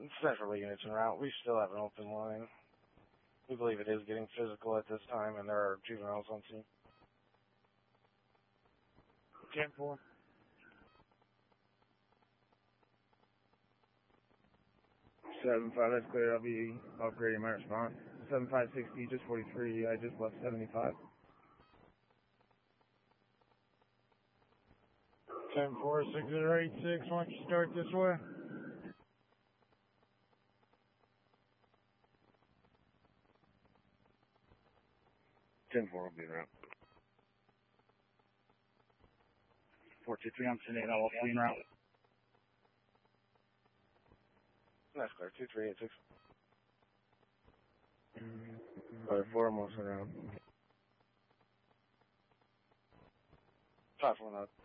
Central units en route. We still have an open line. We believe it is getting physical at this time, and there are juveniles on scene. 10-4. 7-5, that's clear. I'll be upgrading my response. 7-5-60, just 43. I just left 75. 10-4, 6086. Why don't you start this way? I'll be around. 423, I'm sending all clean route. That's clear. 2386. 4, almost around. 549.